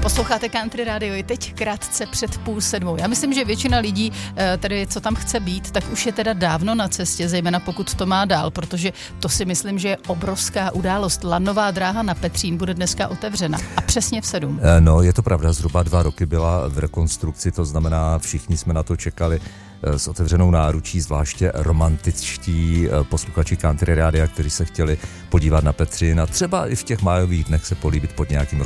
Posloucháte Country Radio i teď krátce před 6:30. Já myslím, že většina lidí, tedy co tam chce být, tak už je teda dávno na cestě, zejména pokud to má dál, protože to si myslím, že je obrovská událost. Lanová dráha na Petřín bude dneska otevřena a přesně v 7. No, je to pravda, zhruba 2 roky byla v rekonstrukci, to znamená, všichni jsme na to čekali s otevřenou náručí, zvláště romantičtí posluchači Country Rádia, kteří se chtěli podívat na Petřín a třeba i v těch májových dnech se políbit pod nějakým